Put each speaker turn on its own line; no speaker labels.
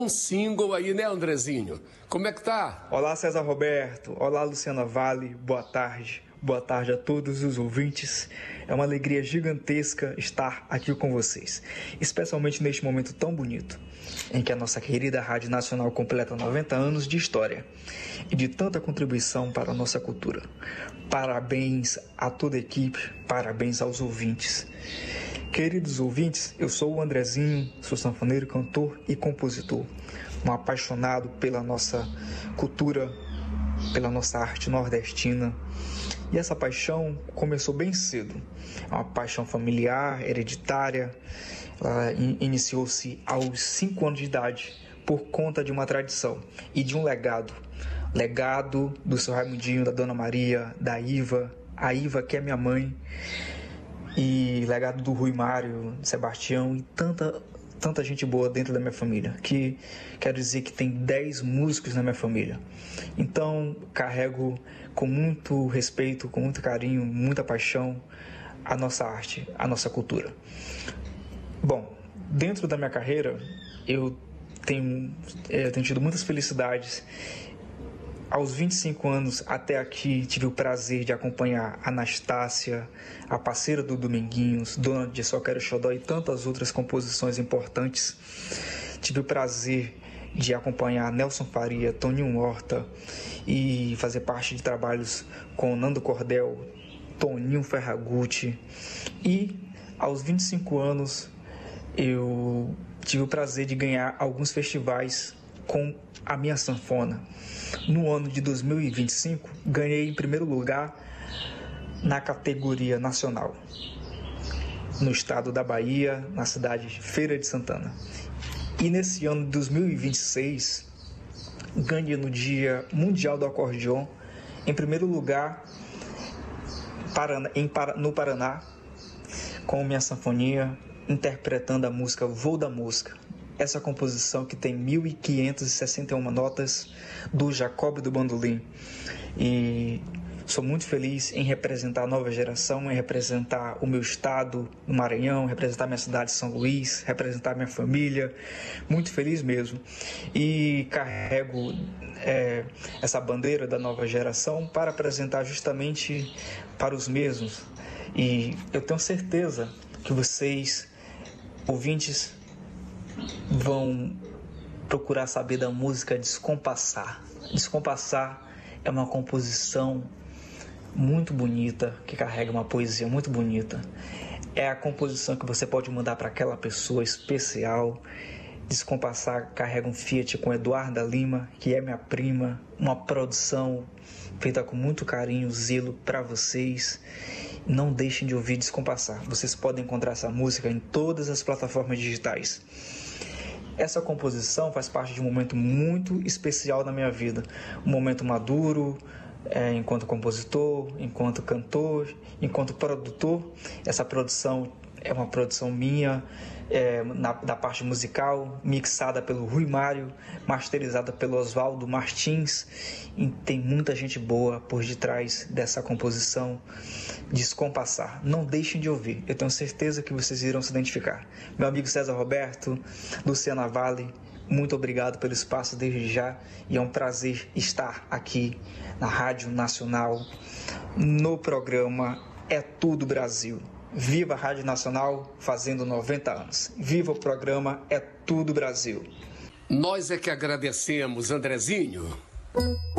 Um single aí, né, Andrezinho? Como é que tá?
Olá, César Roberto. Olá, Luciana Vale. Boa tarde. Boa tarde a todos os ouvintes. É uma alegria gigantesca estar aqui com vocês, especialmente neste momento tão bonito, em que a nossa querida Rádio Nacional completa 90 anos de história e de tanta contribuição para a nossa cultura. Parabéns a toda a equipe, parabéns aos ouvintes. Queridos ouvintes, eu sou o Andrezinho, sou sanfoneiro, cantor e compositor, um apaixonado pela nossa cultura, pela nossa arte nordestina. E essa paixão começou bem cedo, é uma paixão familiar, hereditária. Ela iniciou-se aos 5 anos de idade por conta de uma tradição e de um legado do seu Raimundinho, da Dona Maria, da Iva, a Iva que é minha mãe, e legado do Rui Mário, Sebastião e tanta gente boa dentro da minha família, que quero dizer que tem 10 músicos na minha família. Então carrego com muito respeito, com muito carinho, muita paixão a nossa arte, a nossa cultura. Bom, dentro da minha carreira eu tenho tido muitas felicidades. Aos 25 anos até aqui, tive o prazer de acompanhar a Anastácia, a parceira do Dominguinhos, dona de Só Quero Xodó e tantas outras composições importantes. Tive o prazer de acompanhar Nelson Faria, Toninho Horta e fazer parte de trabalhos com Nando Cordel, Toninho Ferragutti. E aos 25 anos eu tive o prazer de ganhar alguns festivais com a minha sanfona. No ano de 2025, ganhei em primeiro lugar na categoria nacional, no estado da Bahia, na cidade de Feira de Santana. E nesse ano de 2026, ganhei no Dia Mundial do Acordeon, em primeiro lugar no Paraná, com minha sanfonia, interpretando a música Voo da Mosca. Essa composição que tem 1.561 notas do Jacob do Bandolim. E sou muito feliz em representar a nova geração, em representar o meu estado, o Maranhão, representar minha cidade, São Luís, representar minha família. Muito feliz mesmo. E carrego essa bandeira da nova geração para apresentar justamente para os mesmos. E eu tenho certeza que vocês, ouvintes, vão procurar saber da música Descompassar. Descompassar é uma composição muito bonita, que carrega uma poesia muito bonita. É a composição que você pode mandar para aquela pessoa especial. Descompassar carrega um Fiat com Eduarda Lima, que é minha prima, uma produção feita com muito carinho, zelo para vocês. Não deixem de ouvir Descompassar. Vocês podem encontrar essa música em todas as plataformas digitais. Essa composição faz parte de um momento muito especial na minha vida. Um momento maduro, enquanto compositor, enquanto cantor, enquanto produtor. Essa produção é uma produção minha, da parte musical, mixada pelo Rui Mário, masterizada pelo Oswaldo Martins. E tem muita gente boa por detrás dessa composição Descompassar. Não deixem de ouvir, eu tenho certeza que vocês irão se identificar. Meu amigo César Roberto, Luciana Vale, muito obrigado pelo espaço desde já, e é um prazer estar aqui na Rádio Nacional, no programa É Tudo Brasil. Viva a Rádio Nacional fazendo 90 anos. Viva o programa É Tudo Brasil.
Nós é que agradecemos, Andrezinho.